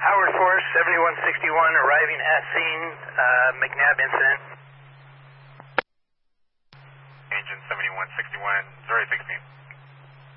Howard Force, 7161, arriving at scene, McNabb incident. Engine 7161, 016.